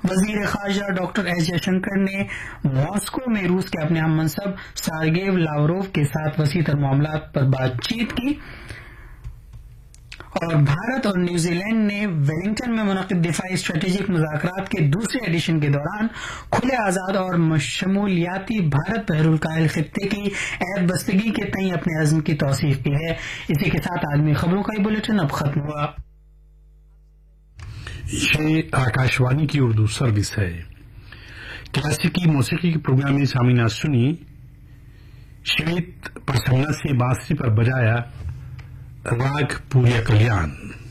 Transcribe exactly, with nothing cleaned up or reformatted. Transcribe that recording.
वजीर खारजा doctor S Jaishankar ने Moscow में रूस के अपने हम मनसब सार्गेव लावरोव के साथ वसीतर मामलात पर बातचीत की और भारत और न्यूजीलैंड ने वेलिंगटन में मुनक़िद दिफाई स्ट्रेटेजिक मुज़ाकरात के दूसरे एडिशन के दौरान खुले आज़ाद और शमूलियाती भारत बहरुल खित्ते की ऐब बस्तगी के तई अपने अज़्म की तौसीक़ की है। इसी के साथ आदमी खबरों का ये बुलेटिन अब खत्म हुआ। ये आकाशवाणी की उर्दू सर्विस है। क्लासिकी मौसीकी के प्रोग्राम में सामीना सुनी श्वेत प्रसन्ना से बांसुरी पर बजाया राग पूर्य कल्याण।